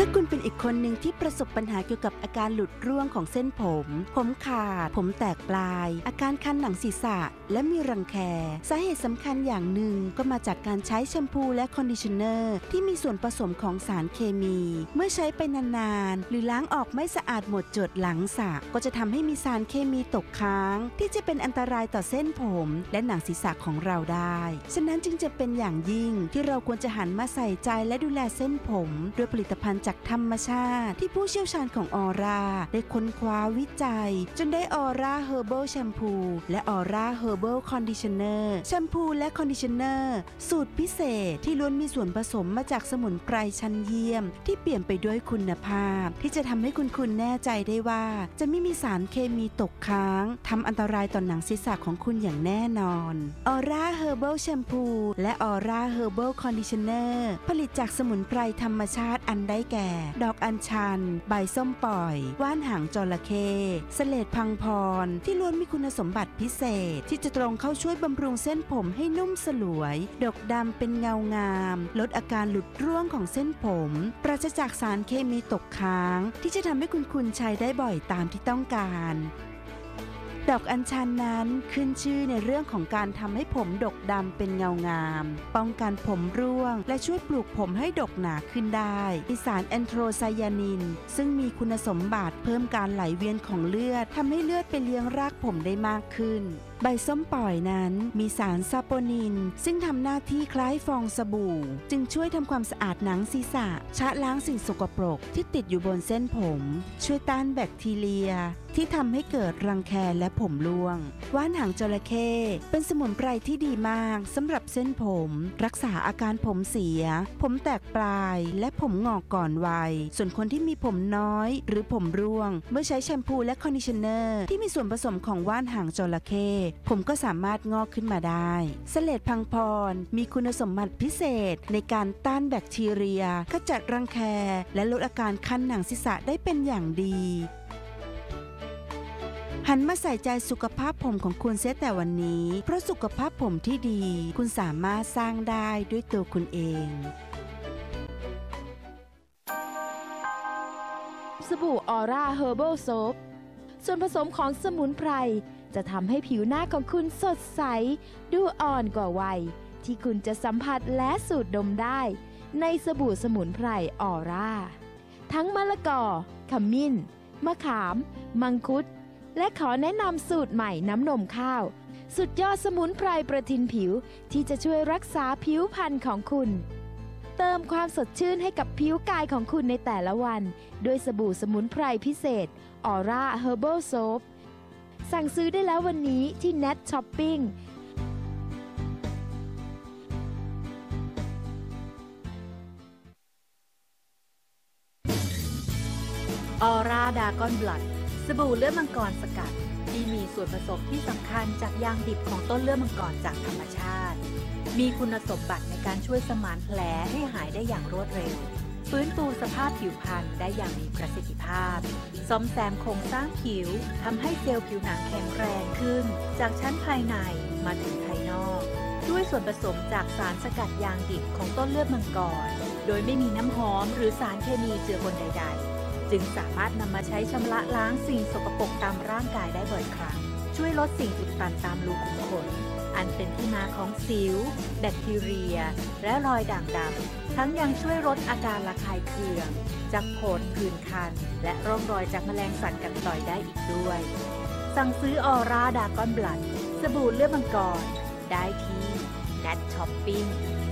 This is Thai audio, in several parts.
าคุณเป็นอีกคนหนึ่งที่ประสบปัญหาเกี่ยวกับอาการหลุดร่วงของเส้นผมขาดผมแตกปลายอาการคันหนังศีรษะและมีรังแคสาเหตุสำคัญอย่างหนึ่งก็มาจากการใช้แชมพูและคอนดิชเนอร์ที่มีส่วนผสมของสารเคมีเมื่อใช้ไปนานๆหรือล้างออกไม่สะอาดหมดจดหลังสระก็จะทำให้มีสารเคมีตกค้างที่จะเป็นอันตรายต่อเส้นผมและหนังศีรษะของเราได้ฉะนั้นจึงจะเป็นอย่างยิ่งที่เราควรจะหันมาใส่ใจและดูแลเส้นผมด้วยผลิตภัณฑ์จากธรรมชาติที่ผู้เชี่ยวชาญของออร่าได้ค้นคว้าวิจัยจนได้ออร่าเฮอร์เบิลแชมพูและออร่าเฮอร์เบิลคอนดิชเนอร์แชมพูและคอนดิชเนอร์สูตรพิเศษที่ล้วนมีส่วนผสมมาจากสมุนไพรชั้นเยี่ยมที่เปี่ยมไปด้วยคุณภาพที่จะทำให้คุณแน่ใจได้ว่าจะไม่มีสารเคมีตกค้างทำอันตรายต่อหนังศีรษะของคุณอย่างแน่นอนออร่าเฮอร์เบิลแชมพูและออร่าเฮอร์เบิลคอนดิชเนอร์ผลิตจากสมุนไพรธรรมชาติอันได้แก่ดอกอัญชันใบส้มปล่อยว่านหางจระเข้เสลดพังพรที่ล้วนมีคุณสมบัติพิเศษที่จะตรงเข้าช่วยบำรุงเส้นผมให้นุ่มสลวยดกดำเป็นเงางามลดอาการหลุดร่วงของเส้นผมปราศจากสารเคมีตกค้างที่จะทำให้คุณใช้ได้บ่อยตามที่ต้องการดอกอัญชันนั้นขึ้นชื่อในเรื่องของการทำให้ผมดกดำเป็นเงางามป้องกันผมร่วงและช่วยปลูกผมให้ดกหนาขึ้นได้มีสารแอนโทรไซยานินซึ่งมีคุณสมบัติเพิ่มการไหลเวียนของเลือดทำให้เลือดไปเลี้ยงรากผมได้มากขึ้นใบส้มปล่อยนั้นมีสารซาโปนินซึ่งทำหน้าที่คล้ายฟองสบู่จึงช่วยทำความสะอาดหนังศีรษะชะล้างสิ่งสกปรกที่ติดอยู่บนเส้นผมช่วยต้านแบคทีเรียที่ทำให้เกิดรังแคและผมร่วงว่านหางจระเข้เป็นสมุนไพรที่ดีมากสำหรับเส้นผมรักษาอาการผมเสียผมแตกปลายและผมงอกก่อนวัยส่วนคนที่มีผมน้อยหรือผมร่วงเมื่อใช้แชมพูและคอนดิชเนอร์ที่มีส่วนผสมของว่านหางจระเข้ผมก็สามารถงอกขึ้นมาได้เสลดพังพรมีคุณสมบัติพิเศษในการต้านแบคทีเรียขจัดรังแคและลดอาการคันหนังศีรษะได้เป็นอย่างดีหันมาใส่ใจสุขภาพผมของคุณเสียแต่วันนี้เพราะสุขภาพผมที่ดีคุณสามารถสร้างได้ด้วยตัวคุณเองสบู่ออร่าเฮอร์เบิลโซปส่วนผสมของสมุนไพรจะทำให้ผิวหน้าของคุณสดใสดูอ่อนกว่าวัยที่คุณจะสัมผัสและสูดดมได้ในสบู่สมุนไพรออร่าทั้งมะละกอขมิ้นมะขามมังคุดและขอแนะนำสูตรใหม่น้ำนมข้าวสุดยอดสมุนไพรประทินผิวที่จะช่วยรักษาผิวพรรณของคุณเติมความสดชื่นให้กับผิวกายของคุณในแต่ละวันด้วยสบู่สมุนไพรพิเศษออร่าเฮอร์เบิลโซปสั่งซื้อได้แล้ววันนี้ที่ Net Shopping ออร่าดากอนบลัดสบู่เลือดมังกรสกัดที่มีส่วนผสมที่สำคัญจากยางดิบของต้นเลือดมังกรจากธรรมชาติมีคุณสมบัติในการช่วยสมานแผลให้หายได้อย่างรวดเร็วฟื้นฟูสภาพผิวพรรณได้อย่างมีประสิทธิภาพซ่อมแซมโครงสร้างผิวทำให้เซลล์ผิวหนังแข็งแรงขึ้นจากชั้นภายในมาถึงภายนอกด้วยส่วนผสมจากสารสกัดยางดิบของต้นเลือดมังกรโดยไม่มีน้ำหอมหรือสารเคมีเจือปนใดๆจึงสามารถนำมาใช้ชำระล้างสิ่งสกปรกตามร่างกายได้บ่อยครั้งช่วยลดสิ่งอุดตันตามรูขุมขนอันเป็นที่มาของสิวแบคทีเรียและรอยด่างดำทั้งยังช่วยลดอาการระคายเคืองจากผดผื่นคันและร่องรอยจากแมลงสัตว์กัดต่อยได้อีกด้วยสั่งซื้อออร่าดากอนบลัดสบู่เลือดมังกรได้ที่ Net Shopping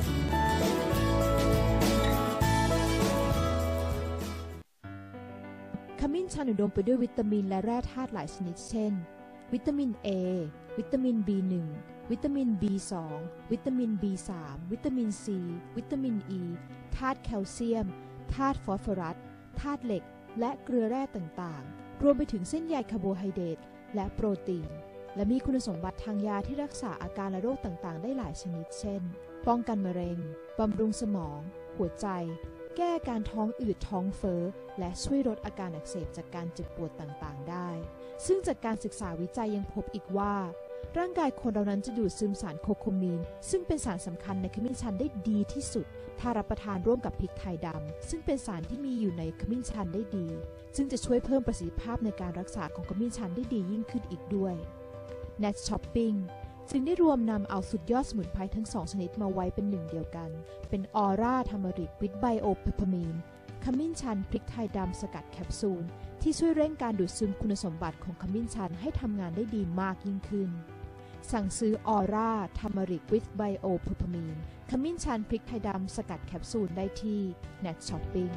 ขมิ้นชันอุดมไปด้วยวิตามินและแร่ธาตุหลายชนิดเช่นวิตามิน A วิตามิน B1 วิตามิน B2 วิตามิน B3 วิตามิน C วิตามิน E ธาตุแคลเซียมธาตุฟอสฟอรัสธาตุเหล็กและเกลือแร่ต่างๆรวมไปถึงเส้นใยคาร์โบไฮเดรตและโปรตีนและมีคุณสมบัติทางยาที่รักษาอาการและโรคต่างๆได้หลายชนิดเช่นป้องกันมะเร็งบำรุงสมองหัวใจแก้อาการท้องอืดท้องเฟ้อและช่วยลดอาการอักเสบจากการเจ็บปวดต่างๆได้ซึ่งจากการศึกษาวิจัยยังพบอีกว่าร่างกายคนเรานั้นจะดูดซึมสารโคโคมีนซึ่งเป็นสารสำคัญในขมิ้นชันได้ดีที่สุดถ้ารับประทานร่วมกับพริกไทยดำซึ่งเป็นสารที่มีอยู่ในขมิ้นชันได้ดีซึ่งจะช่วยเพิ่มประสิทธิภาพในการรักษาของขมิ้นชันได้ดียิ่งขึ้นอีกด้วย Nat Shopping จึงได้รวมนำเอาสุดยอดสมุนไพรทั้ง2ชนิดมาไว้เป็นหนึ่งเดียวกันเป็นออร่าทามาริกวิธไบโอเพปเปอร์มีนขมิ้นชันพริกไทยดำสกัดแคปซูลที่ช่วยเร่งการดูดซึมคุณสมบัติของขมิ้นชันให้ทำงานได้ดีมากยิ่งขึ้นสั่งซื้อออร่าทามาริกวิธไบโอเพปเปอร์มีนขมิ้นชันพริกไทยดำสกัดแคปซูลได้ที่ Nat Shopping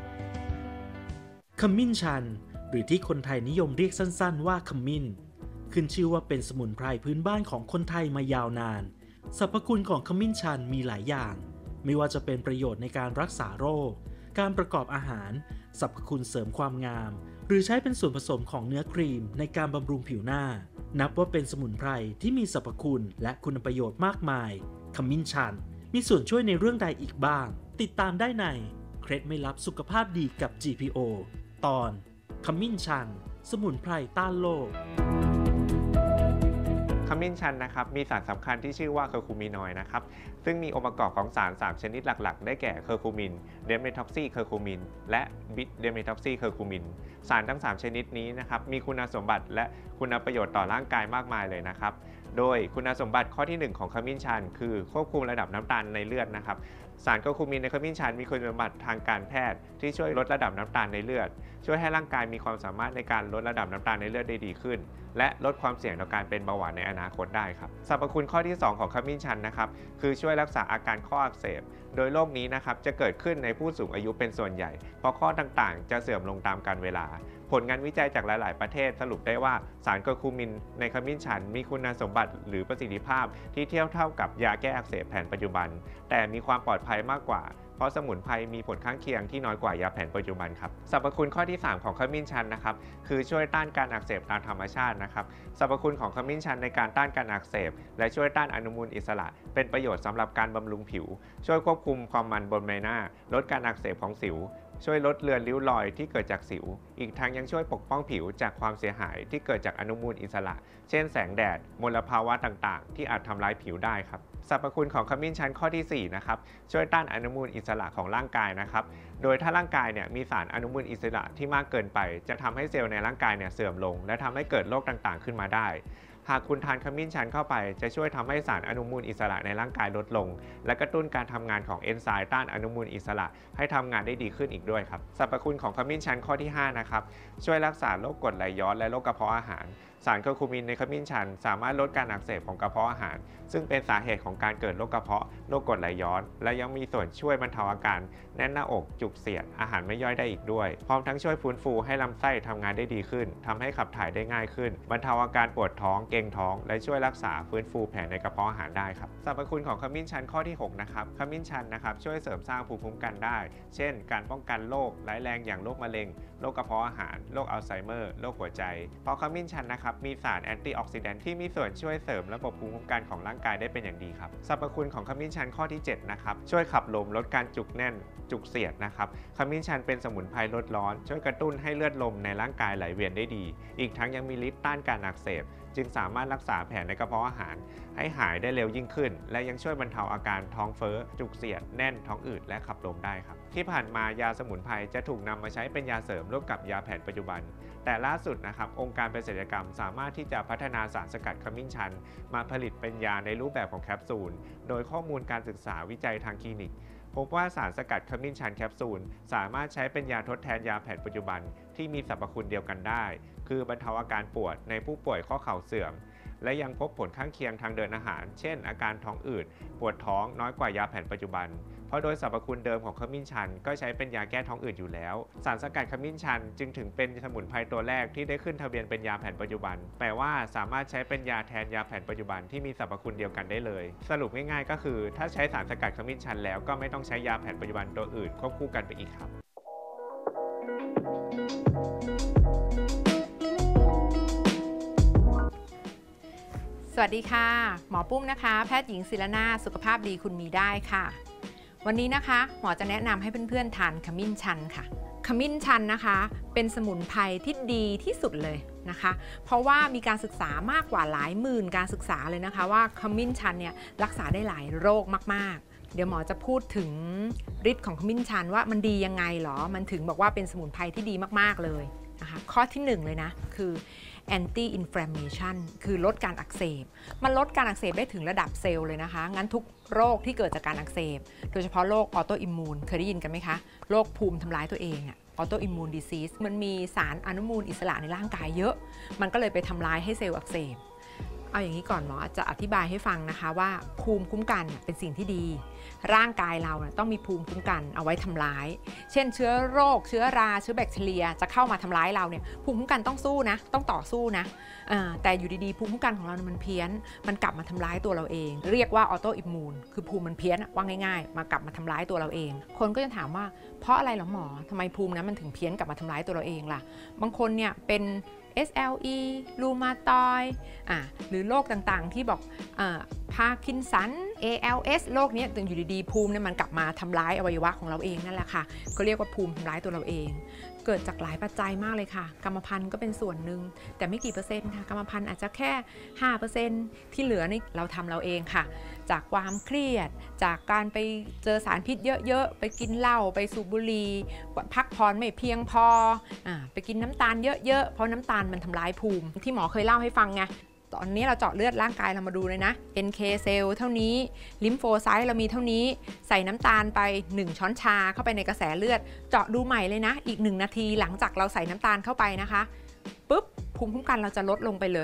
ขมิ้นชันหรือที่คนไทยนิยมเรียกสั้นๆว่าขมิ้นขึ้นชื่อว่าเป็นสมุนไพรพื้นบ้านของคนไทยมายาวนานสรรพคุณของขมิ้นชันมีหลายอย่างไม่ว่าจะเป็นประโยชน์ในการรักษาโรคการประกอบอาหารสรรพคุณเสริมความงามหรือใช้เป็นส่วนผสมของเนื้อครีมในการบำรุงผิวหน้านับว่าเป็นสมุนไพรที่มีสรรพคุณและคุณประโยชน์มากมายขมิ้นชันมีส่วนช่วยในเรื่องใดอีกบ้างติดตามได้ในเคล็ดไม่ลับสุขภาพดีกับ GPO ตอนขมิ้นชันสมุนไพรต้านโรคขมิ้นชันนะครับมีสารสำคัญที่ชื่อว่าเคอร์คูมินอยด์นะครับซึ่งมีองค์ประกอบของสาร3ชนิดหลักๆได้แก่เคอร์คูมินเดเมทอกซีเคอร์คูมินและบิเดเมทอกซีเคอร์คูมินสารทั้ง3ชนิดนี้นะครับมีคุณสมบัติและคุณประโยชน์ต่อร่างกายมากมายเลยนะครับโดยคุณสมบัติข้อที่1ของขมิ้นชันคือควบคุมระดับน้ำตาลในเลือดนะครับสารเคอร์คูมินในขมิ้นชันมีคุณสมบัติทางการแพทย์ที่ช่วยลดระดับน้ำตาลในเลือดช่วยให้ร่างกายมีความสามารถในการลดระดับน้ำตาลในเลือดได้ดีขึ้นและลดความเสี่ยงต่อการเป็นเบาหวานในอนาคตได้ครับสรรพคุณข้อที่2ของขมิ้นชันนะครับคือช่วยรักษาอาการข้ออักเสบโดยโรคนี้นะครับจะเกิดขึ้นในผู้สูงอายุเป็นส่วนใหญ่เพราะข้อต่างๆจะเสื่อมลงตามกาลเวลาผลงานวิจัยจากหลายๆประเทศสรุปได้ว่าสารเคอร์คูมินในขมิ้นชันมีคุณสมบัติหรือประสิทธิภาพที่เทียบเท่ากับยาแก้อักเสบแผนปัจจุบันแต่มีความปลอดภัยมากกว่าเพราะสมุนไพรมีผลข้างเคียงที่น้อยกว่ายาแผนปัจจุบันครับสรรพคุณข้อที่3ของขมิ้นชันนะครับคือช่วยต้านการอักเสบตามธรรมชาตินะครับสรรพคุณของขมิ้นชันในการต้านการอักเสบและช่วยต้านอนุมูลอิสระเป็นประโยชน์สำหรับการบำรุงผิวช่วยควบคุมความมันบนใบหน้าลดการอักเสบของสิวช่วยลดเลือนริ้วรอยที่เกิดจากสิวอีกทั้งยังช่วยปกป้องผิวจากความเสียหายที่เกิดจากอนุมูลอิสระเช่นแสงแดดมลภาวะต่างๆที่อาจทำลายผิวได้ครับสรรพคุณของขมิ้นชันข้อที่4นะครับช่วยต้านอนุมูลอิสระของร่างกายนะครับโดยถ้าร่างกายเนี่ยมีสารอนุมูลอิสระที่มากเกินไปจะทำให้เซลล์ในร่างกายเนี่ยเสื่อมลงและทำให้เกิดโรคต่างๆขึ้นมาได้หากคุณทานขมิ้นชันเข้าไปจะช่วยทำให้สารอนุมูลอิสระในร่างกายลดลงและกระตุ้นการทำงานของเอนไซม์ต้านอนุมูลอิสระให้ทำงานได้ดีขึ้นอีกด้วยครับสรรพคุณของขมิ้นชันข้อที่5นะครับช่วยรักษาโรคกรดไหลย้อนและโรคกระเพาะอาหารสารเคอร์คูมินในขมิ้นชันสามารถลดการอักเสบของกระเพาะอาหารซึ่งเป็นสาเหตุของการเกิดโรคกระเพาะโรคกรดไหลย้อนและยังมีส่วนช่วยบรรเทาอาการแน่นหน้าอกจุกเสียดอาหารไม่ย่อยได้อีกด้วยพร้อมทั้งช่วยฟื้นฟูให้ลำไส้ทำงานได้ดีขึ้นทำให้ขับถ่ายได้ง่ายขึ้นบรรเทาอาการปวดท้องเกร็งท้องและช่วยรักษาฟื้นฟูแผลในกระเพาะอาหารได้ครับสรรพคุณของขมิ้นชันข้อที่6นะครับขมิ้นชันนะครับช่วยเสริมสร้างภูมิคุ้มกันได้เช่นการป้องกันโรคร้ายแรงอย่างโรคมะเร็งโรคกระเพาะอาหารโรคอัลไซเมอร์โรคหัวใจเพราะขมิ้นชันนะครับมีสารแอนตี้ออกซิแดนต์ที่มีส่วนช่วยเสริมระบบภูมิคุ้มกันของร่างกายได้เป็นอย่างดีครับสรรพคุณของขมิ้นชันข้อที่7นะครับช่วยขับลมลดการจุกแน่นจุกเสียดนะครับขมิ้นชันเป็นสมุนไพรลดร้อนช่วยกระตุ้นให้เลือดลมในร่างกายไหลเวียนได้ดีอีกทั้งยังมีฤทธิ์ต้านการอักเสบจึงสามารถรักษาแผลในกระเพาะอาหารให้หายได้เร็วยิ่งขึ้นและยังช่วยบรรเทาอาการท้องเฟ้อจุกเสียดแน่นท้องอืดและขับลมได้ครับที่ผ่านมายาสมุนไพรจะถูกนำมาใช้เป็นยาเสริมร่วมกับยาแผนปัจจุบันแต่ล่าสุดนะครับองค์การเภสัชกรรมสามารถที่จะพัฒนาสารสกัดขมิ้นชันมาผลิตเป็นยาในรูปแบบของแคปซูลโดยข้อมูลการศึกษาวิจัยทางคลินิกพบว่าสารสกัดขมิ้นชันแคปซูลสามารถใช้เป็นยาทดแทนยาแผนปัจจุบันที่มีสรรพคุณเดียวกันได้คือบรรเทาอาการปวดในผู้ป่วยข้อเข่าเสื่อมและยังพบผลข้างเคียงทางเดินอาหารเช่นอาการท้องอืดปวดท้องน้อยกว่ายาแผนปัจจุบันเพราะโดยสรรพคุณเดิมของขมิ้นชันก็ใช้เป็นยาแก้ท้องอืดอยู่แล้วสารสกัดขมิ้นชันจึงถึงเป็นสมุนไพรตัวแรกที่ได้ขึ้นทะเบียนเป็นยาแผนปัจจุบันแปลว่าสามารถใช้เป็นยาแทนยาแผนปัจจุบันที่มีสรรพคุณเดียวกันได้เลยสรุปง่ายๆก็คือถ้าใช้สารสกัดขมิ้นชันแล้วก็ไม่ต้องใช้ยาแผนปัจจุบันตัวอื่นควบคู่กันไปอีกครับสวัสดีค่ะหมอปุ้มนะคะแพทย์หญิงศิรนาถสุขภาพดีคุณมีได้ค่ะวันนี้นะคะหมอจะแนะนำให้เพื่อนๆทานขมิ้นชันค่ะขมิ้นชันนะคะเป็นสมุนไพรที่ดีที่สุดเลยนะคะเพราะว่ามีการศึกษามากกว่าหลายหมื่นการศึกษาเลยนะคะว่าขมิ้นชันเนี่ยรักษาได้หลายโรคมากๆเดี๋ยวหมอจะพูดถึงฤทธิ์ของขมิ้นชันว่ามันดียังไงหรอมันถึงบอกว่าเป็นสมุนไพรที่ดีมากๆเลยนะคะข้อที่1เลยนะคือ anti inflammation คือลดการอักเสบมันลดการอักเสบได้ถึงระดับเซลล์เลยนะคะงั้นทุกโรคที่เกิดจากการอักเสบโดยเฉพาะโรคออโตอิมมูนเคยได้ยินกันไหมคะโรคภูมิทำร้ายตัวเองออโตอิมมูนดิซีสมันมีสารอนุมูลอิสระในร่างกายเยอะมันก็เลยไปทำร้ายให้เซลล์อักเสบเอาอย่างนี้ก่อนหมอจะอธิบายให้ฟังนะคะว่าภูมิคุ้มกันเป็นสิ่งที่ดีร่างกายเราต้องมีภูมิคุ้มกันเอาไว้ทำร้ายเช่นเชื้อโรคเชื้อราเชื้อแบคทีเรียจะเข้ามาทำร้ายเราเนี่ยภูมิคุ้มกันต้องสู้นะต้องต่อสู้นะแต่อยู่ดีๆภูมิคุ้มกันของเรามันเพี้ยนมันกลับมาทำร้ายตัวเราเองเรียกว่าออโตอิมมูนคือภูมิมันเพี้ยนว่าง่ายๆมากลับมาทำร้ายตัวเราเองคนก็จะถามว่าเพราะอะไรหรอหมอทำไมภูมินั้นมันถึงเพี้ยนกลับมาทำร้ายตัวเราเองล่ะบางคนเนี่ยเป็น SLE รูมาตอยด์หรือโรคต่างๆที่บอกพาร์กินสัน ALS โรคนี้ถึงอยู่ดีๆภูมิเนี่ยมันกลับมาทำร้ายอวัยวะของเราเองนั่นแหละค่ะก็เรียกว่าภูมิทำร้ายตัวเราเองเกิดจากหลายปัจจัยมากเลยค่ะกรรมพันธุ์ก็เป็นส่วนหนึ่งแต่ไม่กี่เปอร์เซ็นต์ค่ะกรรมพันธุ์อาจจะแค่ 5% ที่เหลือนี่เราทำเราเองค่ะจากความเครียดจากการไปเจอสารพิษเยอะๆไปกินเหล้าไปสูบบุหรี่พักผ่อนไม่เพียงพอไปกินน้ำตาลเยอะๆเพราะน้ำตาลมันทำร้ายภูมิที่หมอเคยเล่าให้ฟังไงตอนนี้เราเจาะเลือดร่างกายเรามาดูเลยนะ NK เซลล์เท่านี้ลิมโฟไซต์เรามีเท่านี้ใส่น้ำตาลไป1ช้อนชาเข้าไปในกระแสเลือดเจาะดูใหม่เลยนะอีก1นาทีหลังจากเราใส่น้ำตาลเข้าไปนะคะปุ๊บภูมิคุ้มกันเราจะลดลงไปเลย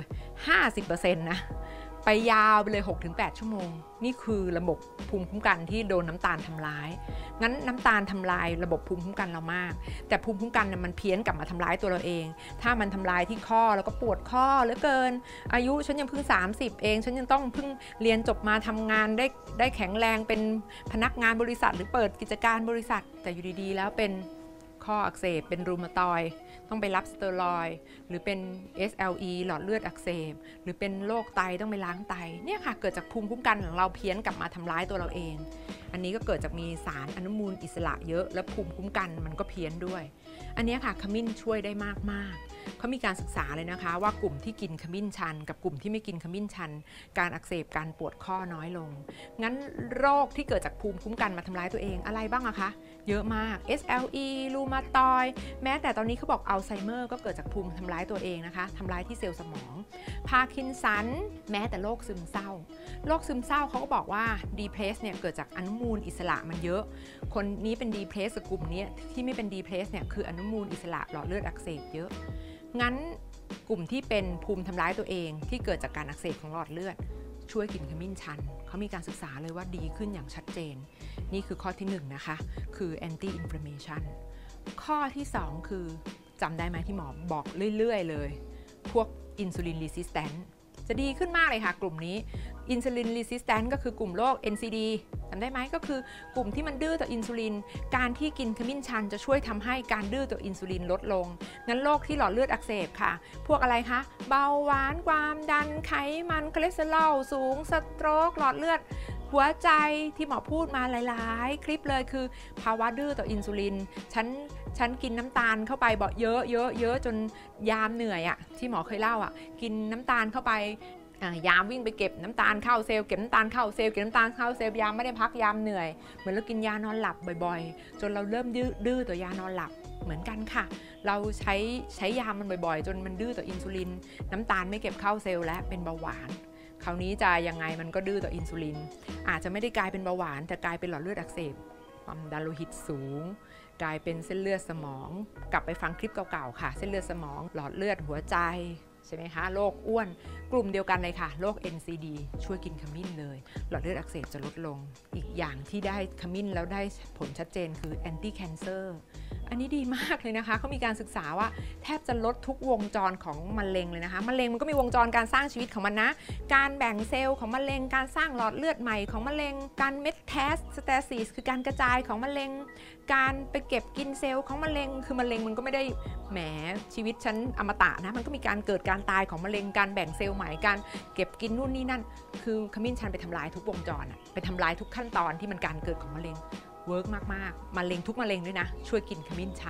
50% นะไปยาวไปเลย 6-8 ชั่วโมงนี่คือระบบภูมิคุ้มกันที่โดนน้ำตาลทำร้ายงั้นน้ำตาลทำลายระบบภูมิคุ้มกันเรามากแต่ภูมิคุ้มกันเนี่ยมันเพี้ยนกลับมาทำร้ายตัวเราเองถ้ามันทำลายที่ข้อแล้วก็ปวดข้อเหลือเกินอายุฉันยังเพิ่ง30เองฉันยังต้องเพิ่งเรียนจบมาทำงานได้แข็งแรงเป็นพนักงานบริษัทหรือเปิดกิจการบริษัทแต่อยู่ดีๆแล้วเป็นข้ออักเสบเป็นรูมาตอยด์ต้องไปรับสเตียรอยด์หรือเป็น SLE หลอดเลือดอักเสบหรือเป็นโรคไตต้องไปล้างไตเนี่ยค่ะเกิดจากภูมิคุ้มกันของเราเพี้ยนกลับมาทำร้ายตัวเราเองอันนี้ก็เกิดจากมีสารอนุมูลอิสระเยอะและภูมิคุ้มกันมันก็เพี้ยนด้วยอันนี้ค่ะขมิ้นช่วยได้มากๆเขามีการศึกษาเลยนะคะว่ากลุ่มที่กินขมิ้นชันกับกลุ่มที่ไม่กินขมิ้นชันการอักเสบการปวดข้อน้อยลงงั้นโรคที่เกิดจากภูมิคุ้มกันมาทำร้ายตัวเองอะไรบ้างอะคะเยอะมาก SLE รูมาตอยด์แม้แต่ตอนนี้เขาบอกอัลไซเมอร์ก็เกิดจากภูมิทำร้ายตัวเองนะคะทำร้ายที่เซลล์สมองพาร์กินสันแม้แต่โรคซึมเศร้าโรคซึมเศร้าเขาก็บอกว่าดีเพรสเนี่ยเกิดจากอนุมูลอิสระมันเยอะคนนี้เป็นดีเพรสกับกลุ่มนี้ที่ไม่เป็นดีเพรสเนี่ยคืออนุมูลอิสระหลอดเลือดอักเสบเยอะงั้นกลุ่มที่เป็นภูมิทำร้ายตัวเองที่เกิดจากการอักเสบของหลอดเลือดช่วยกินขมิ้นชันเขามีการศึกษาเลยว่าดีขึ้นอย่างชัดเจนนี่คือข้อที่1นะคะคือ anti inflammation ข้อที่2คือจำได้ไหมที่หมอบอกเรื่อยๆเลยพวก insulin resistant จะดีขึ้นมากเลยค่ะกลุ่มนี้ insulin resistant ก็คือกลุ่มโรค NCD จำได้ไหมก็คือกลุ่มที่มันดื้อต่ออินซูลินการที่กินขมิ้นชันจะช่วยทำให้การดื้อต่ออินซูลินลดลงงั้นโรคที่หลอดเลือดอักเสบค่ะพวกอะไรคะเบาหวานความดันไขมันคอเลสเตอรอลสูงสโตรกหลอดเลือดหัวใจที่หมอพูดมาหลายๆคลิปเลยคือภาวะดื้อต่ออินซูลินฉันกินน้ำตาลเข้าไปบ่เยอะจนยามเหนื่อยอะที่หมอเคยเล่าอะกินน้ำตาลเข้าไปยามวิ่งไปเก็บน้ำตาลเข้าเซลล์เก็บน้ำตาลเข้าเซลล์เก็บน้ำตาลเข้าเซลล์ยามไม่ได้พักยามเหนื่อยเหมือนเรากินยานอนหลับบ่อยๆจนเราเริ่มดื้อต่อยานอนหลับเหมือนกันค่ะเราใช้ยามันบ่อยๆจนมันดื้อต่ออินซูลินน้ำตาลไม่เก็บเข้าเซลล์และเป็นเบาหวานคราวนี้จะยังไงมันก็ดื้อต่ออินซูลินอาจจะไม่ได้กลายเป็นเบาหวานแต่กลายเป็นหลอดเลือดอักเสบความดันโลหิตสูงกลายเป็นเส้นเลือดสมองกลับไปฟังคลิปเก่าๆค่ะเส้นเลือดสมองหลอดเลือดหัวใจใช่ไหมคะโรคอ้วนกลุ่มเดียวกันเลยค่ะโรค NCD ช่วยกินขมิ้นเลยหลอดเลือดอักเสบจะลดลงอีกอย่างที่ได้ขมิ้นแล้วได้ผลชัดเจนคือ anti cancer อันนี้ดีมากเลยนะคะเขามีการศึกษาว่าแทบจะลดทุกวงจรของมะเร็งเลยนะคะมะเร็งมันก็มีวงจรการสร้างชีวิตของมันนะการแบ่งเซลล์ของมะเร็งการสร้างหลอดเลือดใหม่ของมะเร็งการเมตาสเตซิสคือการกระจายของมะเร็งการไปเก็บกินเซลล์ของมะเร็งคือมะเร็งมันก็ไม่ได้แหมชีวิตฉันอมตะนะมันก็มีการเกิดการตายของมะเร็งการแบ่งเซลล์ใหม่การเก็บกินนู่นนี่นั่นคือขมิ้นชันไปทำลายทุกวงจรไปทำลายทุกขั้นตอนที่มันการเกิดของมะเร็งเวิร์กมากๆมะเร็งทุกมะเร็งด้วยนะช่วยกินขมิ้นชัน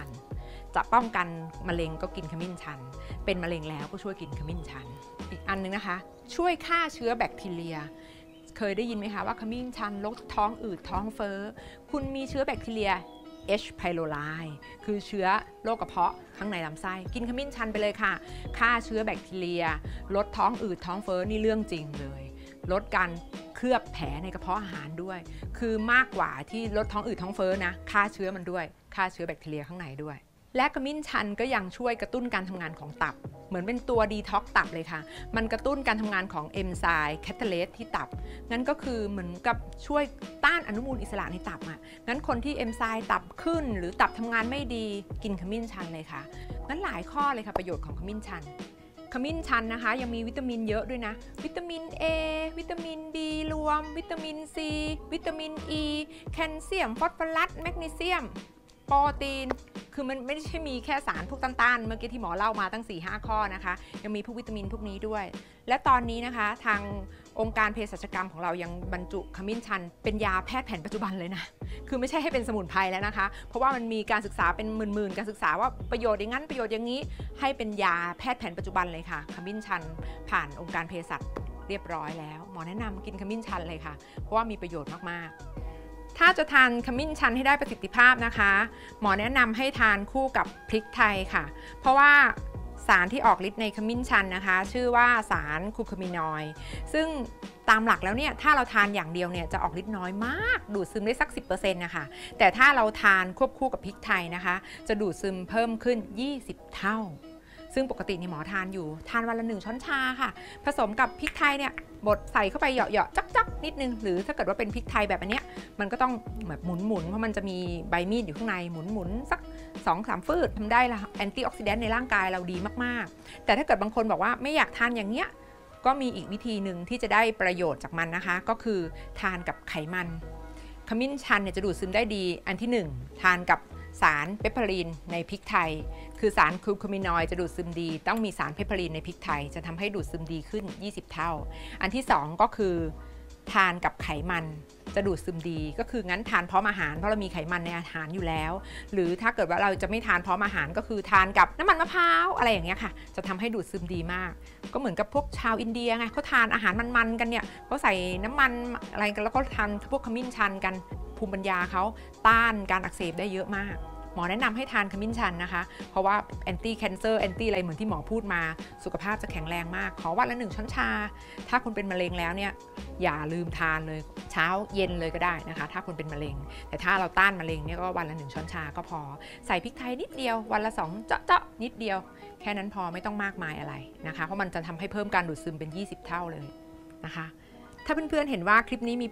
จะป้องกันมะเร็งก็กินขมิ้นชันเป็นมะเร็งแล้วก็ช่วยกินขมิ้นชันอีกอันนึงนะคะช่วยฆ่าเชื้อแบคทีเรียเคยได้ยินไหมคะว่าขมิ้นชันลดท้องอืดท้องเฟ้อคุณมีเชื้อแบคทีเรียH. pylori คือเชื้อโรคกระเพาะข้างในลำไส้กินขมิ้นชันไปเลยค่ะฆ่าเชื้อแบคทีเรียลดท้องอืดท้องเฟ้อนี่เรื่องจริงเลยลดการเคลือบแผลในกระเพาะอาหารด้วยคือมากกว่าที่ลดท้องอืดท้องเฟ้อนะฆ่าเชื้อมันด้วยฆ่าเชื้อแบคทีเรียข้างในด้วยและขมิ้นชันก็ยังช่วยกระตุ้นการทำงานของตับเหมือนเป็นตัวดีท็อกตับเลยค่ะมันกระตุ้นการทำงานของเอนไซม์แคตาเลสที่ตับงั้นก็คือเหมือนกับช่วยต้านอนุมูลอิสระในตับอ่ะงั้นคนที่เอนไซม์ตับขึ้นหรือตับทำงานไม่ดีกินขมิ้นชันเลยค่ะงั้นหลายข้อเลยค่ะประโยชน์ของขมิ้นชันขมิ้นชันนะคะยังมีวิตามินเยอะด้วยนะวิตามิน A วิตามิน B รวมวิตามิน C วิตามิน E แคลเซียมฟอสฟอรัสแมกนีเซียมโปรตีนคือมันไม่ใช่มีแค่สารพวกต้านๆเมื่อกี้ที่หมอเล่ามาตั้ง 4-5 ข้อนะคะยังมีพวกวิตามินพวกนี้ด้วยและตอนนี้นะคะทางองค์การเภสัชกรรมของเรายังบรรจุขมิ้นชันเป็นยาแพทย์แผนปัจจุบันเลยนะคือไม่ใช่ให้เป็นสมุนไพรแล้วนะคะเพราะว่ามันมีการศึกษาเป็นหมื่นๆการศึกษาว่าประโยชน์อย่างนั้นประโยชน์อย่างนี้ให้เป็นยาแพทย์แผนปัจจุบันเลยค่ะขมิ้นชันผ่านองค์การเภสัชเรียบร้อยแล้วหมอแนะนำกินขมิ้นชันเลยค่ะเพราะว่ามีประโยชน์มากๆถ้าจะทานขมิ้นชันให้ได้ประสิทธิภาพนะคะหมอแนะนำให้ทานคู่กับพริกไทยค่ะเพราะว่าสารที่ออกฤทธิ์ในขมิ้นชันนะคะชื่อว่าสารคูคามินอยด์ซึ่งตามหลักแล้วเนี่ยถ้าเราทานอย่างเดียวเนี่ยจะออกฤทธิ์น้อยมากดูดซึมได้สัก 10% นะคะแต่ถ้าเราทานควบคู่กับพริกไทยนะคะจะดูดซึมเพิ่มขึ้น20 เท่าซึ่งปกตินี่หมอทานอยู่ทานวันละ1 ช้อนชาค่ะผสมกับพริกไทยเนี่ยบดใส่เข้าไปเหยาะๆจักๆนิดนึงหรือถ้าเกิดว่าเป็นพริกไทยแบบอันเนี้ยมันก็ต้องแบบหมุนๆเพราะมันจะมีใบมีดอยู่ข้างในหมุนๆสัก 2-3 ฟืดทำได้ละแอนตี้ออกซิแดนต์ในร่างกายเราดีมากๆแต่ถ้าเกิดบางคนบอกว่าไม่อยากทานอย่างเงี้ยก็มีอีกวิธีหนึ่งที่จะได้ประโยชน์จากมันนะคะก็คือทานกับไขมันขมิ้นชันเนี่ยจะดูดซึมได้ดีอันที่1ทานกับสารเปปเปอรีนในพริกไทยคือสารคูคามินอยด์จะดูดซึมดีต้องมีสารเปปเปอรีนในพริกไทยจะทำให้ดูดซึมดีขึ้น20 เท่าอันที่2ก็คือทานกับไขมันจะดูดซึมดีก็คืองั้นทานพร้อมอาหารเพราะเรามีไขมันในอาหารอยู่แล้วหรือถ้าเกิดว่าเราจะไม่ทานพร้อมอาหารก็คือทานกับน้ำมันมะพร้าวอะไรอย่างเงี้ยค่ะจะทำให้ดูดซึมดีมากก็เหมือนกับพวกชาวอินเดียไงเขาทานอาหารมันๆกันเนี่ยเขาใส่น้ำมันอะไรกันแล้วก็ทานพวกขมิ้นชันกันภูมิปัญญาเขาต้านการอักเสบได้เยอะมากหมอแนะนำให้ทานขมิ้นชันนะคะเพราะว่าแอนตี้แคนเซอร์แอนตี้อะไรเหมือนที่หมอพูดมาสุขภาพจะแข็งแรงมากขอวันละ1 ช้อนชาถ้าคุณเป็นมะเร็งแล้วเนี่ยอย่าลืมทานเลยเช้าเย็นเลยก็ได้นะคะถ้าคุณเป็นมะเร็งแต่ถ้าเราต้านมะเร็งเนี่ยก็วันละ1 ช้อนชาก็พอใส่พริกไทยนิดเดียววันละ2 เจาะนิดเดียวแค่นั้นพอไม่ต้องมากมายอะไรนะคะเพราะมันจะทำให้เพิ่มการดูดซึมเป็น20 เท่าเลยนะคะถ้าเพื่อนๆเห็นว่าคลิปนี้มี